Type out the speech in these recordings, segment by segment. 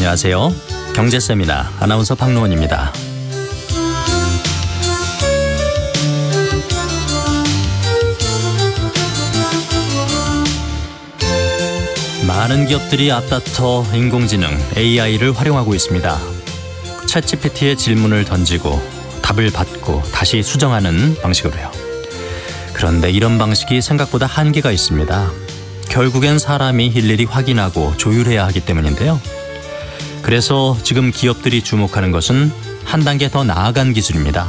안녕하세요. 경제세미나 아나운서 박노원입니다. 많은 기업들이 앞다퉈 인공지능 AI를 활용하고 있습니다. 챗GPT에 질문을 던지고 답을 받고 다시 수정하는 방식으로요. 그런데 이런 방식이 생각보다 한계가 있습니다. 결국엔 사람이 일일이 확인하고 조율해야 하기 때문인데요. 그래서 지금 기업들이 주목하는 것은 한 단계 더 나아간 기술입니다.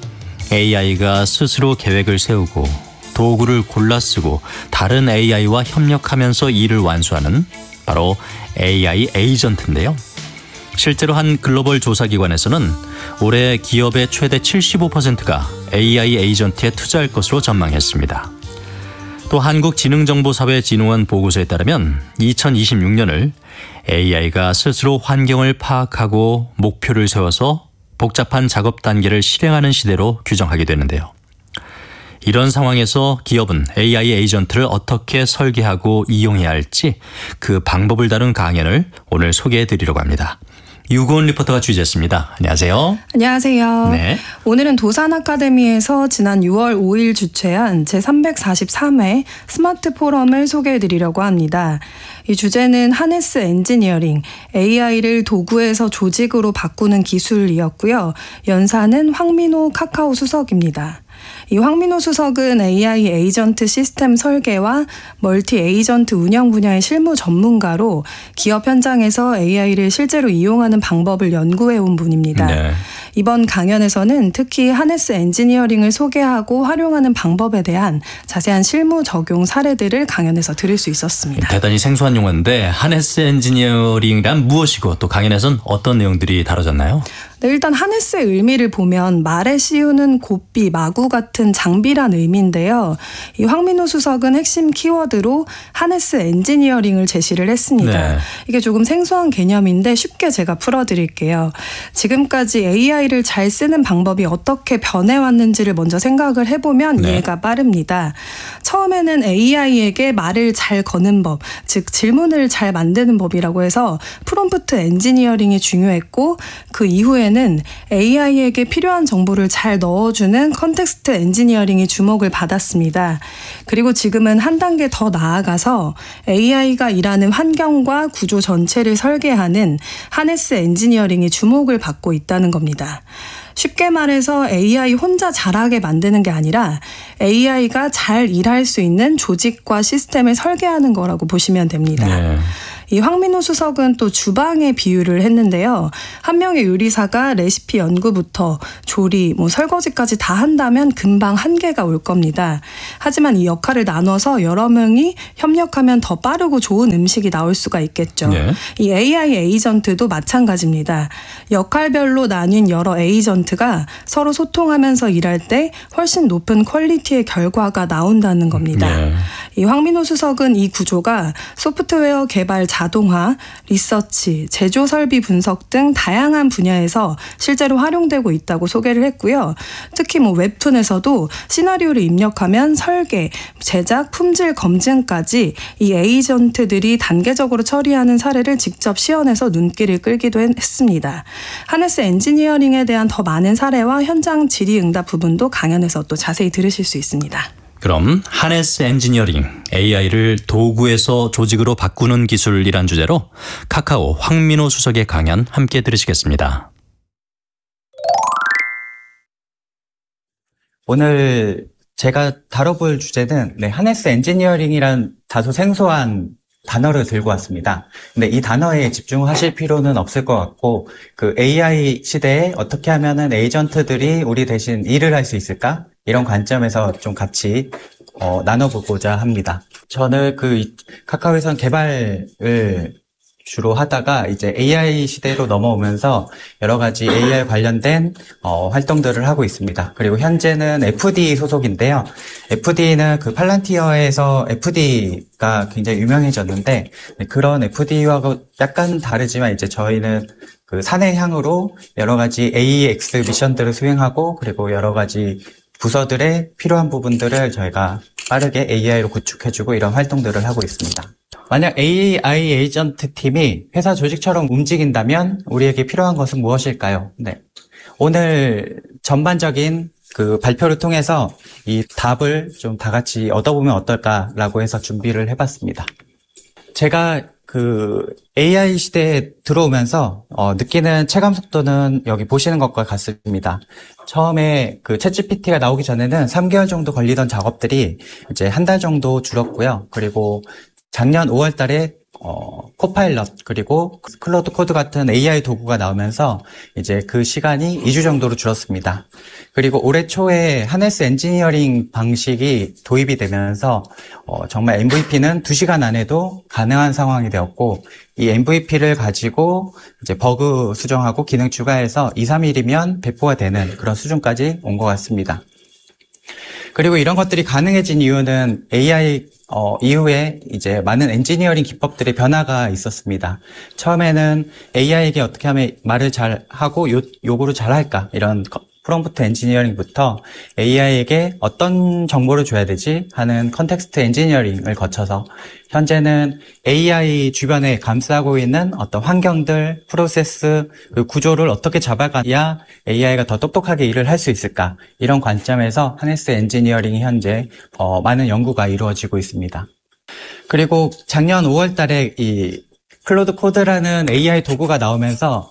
AI가 스스로 계획을 세우고 도구를 골라 쓰고 다른 AI와 협력하면서 일을 완수하는 바로 AI 에이전트인데요. 실제로 한 글로벌 조사기관에서는 올해 기업의 최대 75%가 AI 에이전트에 투자할 것으로 전망했습니다. 또 한국지능정보사회진흥원 보고서에 따르면 2026년을 AI가 스스로 환경을 파악하고 목표를 세워서 복잡한 작업 단계를 실행하는 시대로 규정하게 되는데요. 이런 상황에서 기업은 AI 에이전트를 어떻게 설계하고 이용해야 할지 그 방법을 다룬 강연을 오늘 소개해드리려고 합니다. 유고은 리포터가 취재했습니다. 안녕하세요. 안녕하세요. 네. 오늘은 도산 아카데미에서 지난 6월 5일 주최한 제343회 스마트 포럼을 소개해드리려고 합니다. 이 주제는 하네스 엔지니어링, AI를 도구에서 조직으로 바꾸는 기술이었고요. 연사는 황민호 카카오 수석입니다. 이 황민호 수석은 AI 에이전트 시스템 설계와 멀티 에이전트 운영 분야의 실무 전문가로 기업 현장에서 AI를 실제로 이용하는 방법을 연구해온 분입니다. 네. 이번 강연에서는 특히 하네스 엔지니어링을 소개하고 활용하는 방법에 대한 자세한 실무 적용 사례들을 강연에서 들을 수 있었습니다. 대단히 생소한 용어인데 하네스 엔지니어링이란 무엇이고 또 강연에서는 어떤 내용들이 다뤄졌나요? 네, 일단 하네스의 의미를 보면 말에 씌우는 고삐, 마구 같은 장비란 의미인데요. 이 황민호 수석은 핵심 키워드로 하네스 엔지니어링을 제시를 했습니다. 네. 이게 조금 생소한 개념인데 쉽게 제가 풀어드릴게요. 지금까지 AI를 잘 쓰는 방법이 어떻게 변해왔는지를 먼저 생각을 해보면 네. 이해가 빠릅니다. 처음에는 AI에게 말을 잘 거는 법, 즉 질문을 잘 만드는 법이라고 해서 프롬프트 엔지니어링이 중요했고 그 이후에는 AI에게 필요한 정보를 잘 넣어주는 컨텍스트 엔지니어링이 주목을 받았습니다. 그리고 지금은 한 단계 더 나아가서 AI가 일하는 환경과 구조 전체를 설계하는 하네스 엔지니어링이 주목을 받고 있다는 겁니다. 쉽게 말해서 AI 혼자 잘하게 만드는 게 아니라 AI가 잘 일할 수 있는 조직과 시스템을 설계하는 거라고 보시면 됩니다. 네. 이 황민호 수석은 또 주방에 비유를 했는데요. 한 명의 요리사가 레시피 연구부터 조리, 설거지까지 다 한다면 금방 한계가 올 겁니다. 하지만 이 역할을 나눠서 여러 명이 협력하면 더 빠르고 좋은 음식이 나올 수가 있겠죠. 네. 이 AI 에이전트도 마찬가지입니다. 역할별로 나뉜 여러 에이전트가 서로 소통하면서 일할 때 훨씬 높은 퀄리티의 결과가 나온다는 겁니다. 네. 이 황민호 수석은 이 구조가 소프트웨어 개발 자동화, 리서치, 제조 설비 분석 등 다양한 분야에서 실제로 활용되고 있다고 소개를 했고요. 특히 웹툰에서도 시나리오를 입력하면 설계, 제작, 품질 검증까지 이 에이전트들이 단계적으로 처리하는 사례를 직접 시연해서 눈길을 끌기도 했습니다. 하네스 엔지니어링에 대한 더 많은 사례와 현장 질의응답 부분도 강연에서 또 자세히 들으실 수 있습니다. 그럼 하네스 엔지니어링, AI를 도구에서 조직으로 바꾸는 기술이란 주제로 카카오 황민호 수석의 강연 함께 들으시겠습니다. 오늘 제가 다뤄볼 주제는 하네스 엔지니어링이란 다소 생소한 단어를 들고 왔습니다. 근데 이 단어에 집중하실 필요는 없을 것 같고 그 AI 시대에 어떻게 하면은 에이전트들이 우리 대신 일을 할 수 있을까? 이런 관점에서 좀 같이 나눠보고자 합니다. 저는 카카오에선 개발을 주로 하다가 이제 AI 시대로 넘어오면서 여러 가지 AI 관련된 활동들을 하고 있습니다. 그리고 현재는 FD 소속인데요. FD는 팔란티어에서 FD가 굉장히 유명해졌는데 그런 FD와 약간 다르지만 이제 저희는 사내향으로 여러 가지 AX 미션들을 수행하고 그리고 여러 가지 부서들의 필요한 부분들을 저희가 빠르게 AI로 구축해주고 이런 활동들을 하고 있습니다. 만약 AI 에이전트 팀이 회사 조직처럼 움직인다면 우리에게 필요한 것은 무엇일까요? 네. 오늘 전반적인 그 발표를 통해서 이 답을 좀 다 같이 얻어보면 어떨까라고 해서 준비를 해봤습니다. 제가 그 AI 시대에 들어오면서 느끼는 체감 속도는 여기 보시는 것과 같습니다. 처음에 그 챗GPT가 나오기 전에는 3개월 정도 걸리던 작업들이 이제 한 달 정도 줄었고요. 그리고 작년 5월 달에 코파일럿 그리고 클로드 코드 같은 AI 도구가 나오면서 이제 그 시간이 2주 정도로 줄었습니다. 그리고 올해 초에 하네스 엔지니어링 방식이 도입이 되면서 정말 MVP는 2시간 안에도 가능한 상황이 되었고, 이 MVP를 가지고 이제 버그 수정하고 기능 추가해서 2, 3일이면 배포가 되는 그런 수준까지 온 것 같습니다. 그리고 이런 것들이 가능해진 이유는 AI 이후에 이제 많은 엔지니어링 기법들의 변화가 있었습니다. 처음에는 AI에게 어떻게 하면 말을 잘 하고 요구를 잘 할까, 이런 프롬프트 엔지니어링부터 AI에게 어떤 정보를 줘야 되지 하는 컨텍스트 엔지니어링을 거쳐서 현재는 AI 주변에 감싸고 있는 어떤 환경들, 프로세스, 그 구조를 어떻게 잡아가야 AI가 더 똑똑하게 일을 할 수 있을까, 이런 관점에서 하네스 엔지니어링이 현재 많은 연구가 이루어지고 있습니다. 그리고 작년 5월 달에 이 클로드 코드라는 AI 도구가 나오면서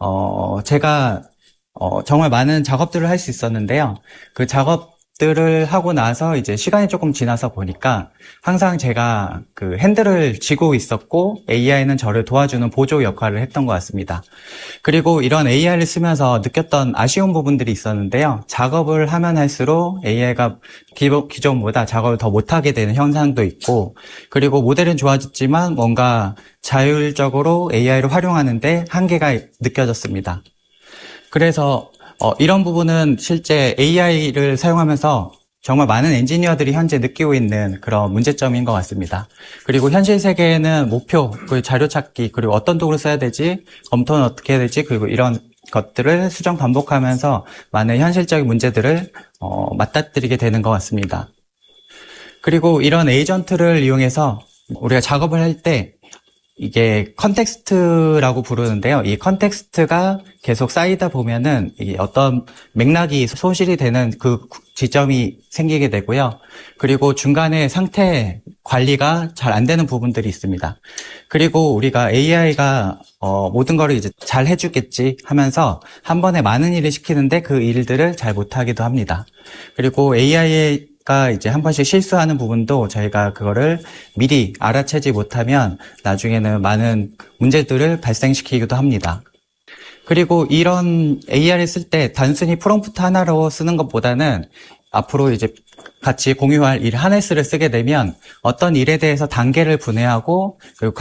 제가 정말 많은 작업들을 할 수 있었는데요. 그 작업들을 하고 나서 이제 시간이 조금 지나서 보니까 항상 제가 그 핸들을 쥐고 있었고 AI는 저를 도와주는 보조 역할을 했던 것 같습니다. 그리고 이런 AI를 쓰면서 느꼈던 아쉬운 부분들이 있었는데요. 작업을 하면 할수록 AI가 기존보다 작업을 더 못하게 되는 현상도 있고, 그리고 모델은 좋아졌지만 뭔가 자율적으로 AI를 활용하는데 한계가 느껴졌습니다. 그래서 이런 부분은 실제 AI를 사용하면서 정말 많은 엔지니어들이 현재 느끼고 있는 그런 문제점인 것 같습니다. 그리고 현실 세계에는 목표, 그 자료 찾기, 그리고 어떤 도구를 써야 되지, 검토는 어떻게 해야 되지, 그리고 이런 것들을 수정 반복하면서 많은 현실적인 문제들을 맞닥뜨리게 되는 것 같습니다. 그리고 이런 에이전트를 이용해서 우리가 작업을 할 때 이게 컨텍스트라고 부르는데요. 이 컨텍스트가 계속 쌓이다 보면은 이 어떤 맥락이 소실이 되는 그 지점이 생기게 되고요. 그리고 중간에 상태 관리가 잘 안 되는 부분들이 있습니다. 그리고 우리가 AI가 모든 거를 이제 잘 해주겠지 하면서 한 번에 많은 일을 시키는데 그 일들을 잘 못하기도 합니다. 그리고 AI가 이제 한 번씩 실수하는 부분도 저희가 그거를 미리 알아채지 못하면 나중에는 많은 문제들을 발생시키기도 합니다. 그리고 이런 AI를 쓸 때 단순히 프롬프트 하나로 쓰는 것보다는 앞으로 이제 같이 공유할 일 하네스를 쓰게 되면 어떤 일에 대해서 단계를 분해하고 그리고